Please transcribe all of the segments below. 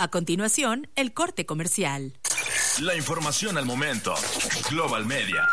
A continuación, el corte comercial. La información al momento. Global Media.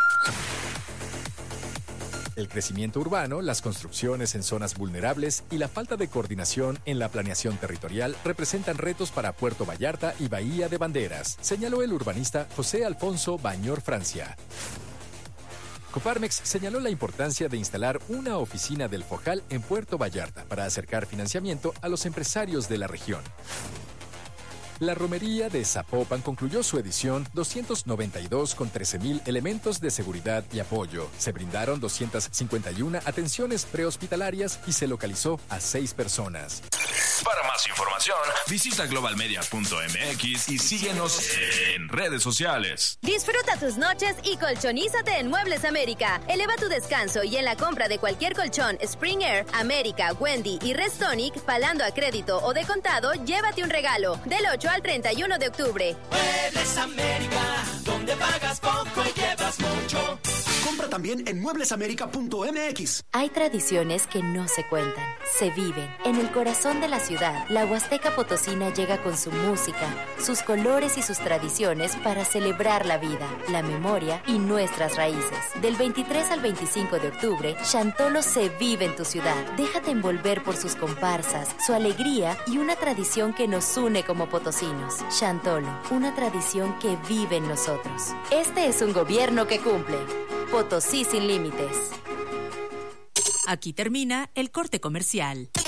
El crecimiento urbano, las construcciones en zonas vulnerables y la falta de coordinación en la planeación territorial representan retos para Puerto Vallarta y Bahía de Banderas, señaló el urbanista José Alfonso Bañor Francia. Coparmex señaló la importancia de instalar una oficina del FOJAL en Puerto Vallarta para acercar financiamiento a los empresarios de la región. La romería de Zapopan concluyó su edición 292 con 13,000 elementos de seguridad y apoyo. Se brindaron 251 atenciones prehospitalarias y se localizó a 6 personas. Para más información, visita globalmedia.mx y síguenos en redes sociales. Disfruta tus noches y colchonízate en Muebles América. Eleva tu descanso y en la compra de cualquier colchón Spring Air, América, Wendy y Restonic, pagando a crédito o de contado, llévate un regalo. Del 8 al 31 de octubre. Muebles América, donde pagas poco y llevas mucho. Compra también en mueblesamerica.mx. Hay tradiciones que no se cuentan, se viven. En el corazón de la ciudad, la Huasteca Potosina llega con su música, sus colores y sus tradiciones para celebrar la vida, la memoria y nuestras raíces. Del 23 al 25 de octubre, Chantolo se vive en tu ciudad. Déjate envolver por sus comparsas, su alegría y una tradición que nos une como potosinos. Chantolo, una tradición que vive en nosotros. Este es un gobierno que cumple. Potosí sin límites. Aquí termina el corte comercial.